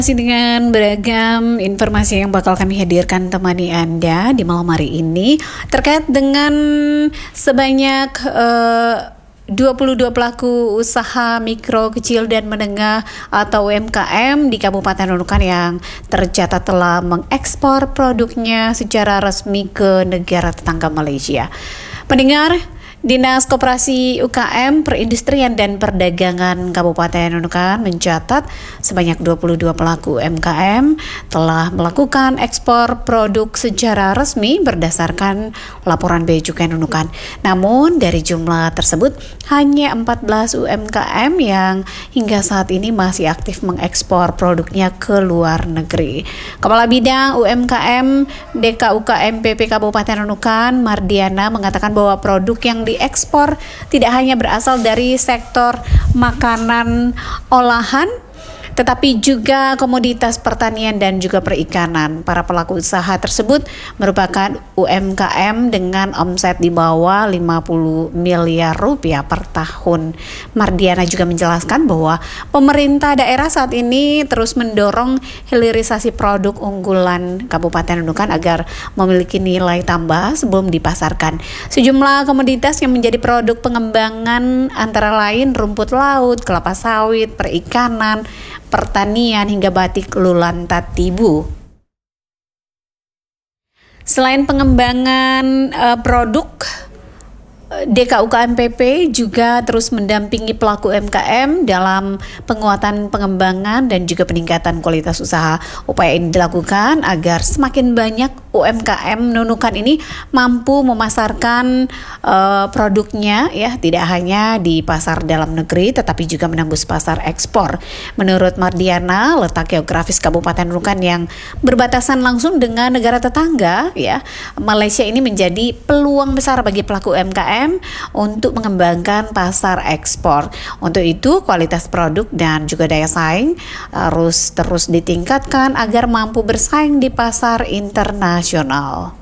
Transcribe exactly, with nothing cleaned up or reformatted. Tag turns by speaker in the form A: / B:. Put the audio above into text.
A: Masih dengan beragam informasi yang bakal kami hadirkan temani Anda di malam hari ini terkait dengan sebanyak uh, dua puluh dua pelaku usaha mikro, kecil, dan menengah atau U M K M di Kabupaten Nunukan yang tercatat telah mengekspor produknya secara resmi ke negara tetangga Malaysia. Pendengar, Dinas Koperasi U K M, Perindustrian dan Perdagangan Kabupaten Nunukan mencatat sebanyak dua puluh dua pelaku U M K M telah melakukan ekspor produk secara resmi berdasarkan laporan Bea Cukai Nunukan. Namun dari jumlah tersebut hanya empat belas U M K M yang hingga saat ini masih aktif mengekspor produknya ke luar negeri. Kepala Bidang U M K M D K U K M P P Kabupaten Nunukan, Mardiana, mengatakan bahwa produk yang diekspor tidak hanya berasal dari sektor makanan olahan, tetapi juga komoditas pertanian dan juga perikanan. Para pelaku usaha tersebut merupakan U M K M dengan omset di bawah lima puluh miliar rupiah per tahun. Mardiana juga menjelaskan bahwa pemerintah daerah saat ini terus mendorong hilirisasi produk unggulan Kabupaten Nunukan agar memiliki nilai tambah sebelum dipasarkan. Sejumlah komoditas yang menjadi produk pengembangan antara lain rumput laut, kelapa sawit, perikanan, pertanian, hingga batik lulan tatibu. Selain pengembangan uh, produk, D K U K M P P juga terus mendampingi pelaku U M K M dalam penguatan pengembangan dan juga peningkatan kualitas usaha. Upaya ini dilakukan agar semakin banyak U M K M Nunukan ini mampu memasarkan uh, produknya, ya, tidak hanya di pasar dalam negeri tetapi juga menembus pasar ekspor. Menurut Mardiana, letak geografis Kabupaten Nunukan yang berbatasan langsung dengan negara tetangga, ya, Malaysia ini menjadi peluang besar bagi pelaku U M K M untuk mengembangkan pasar ekspor. Untuk itu, kualitas produk dan juga daya saing harus terus ditingkatkan agar mampu bersaing di pasar internasional.